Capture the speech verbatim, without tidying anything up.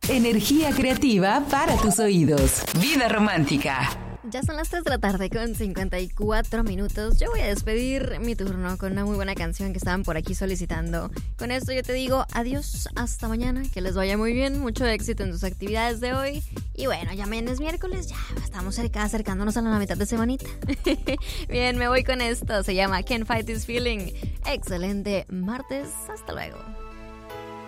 Energía creativa para tus oídos. Vida romántica. Ya son las tres de la tarde con cincuenta y cuatro minutos. Yo voy a despedir mi turno con una muy buena canción que estaban por aquí solicitando. Con esto yo te digo adiós, hasta mañana, que les vaya muy bien, mucho éxito en sus actividades de hoy. Y bueno, ya mañana es miércoles, ya estamos cerca, acercándonos a la mitad de semanita. Bien, me voy con esto, se llama Can't Fight This Feeling. Excelente martes, hasta luego.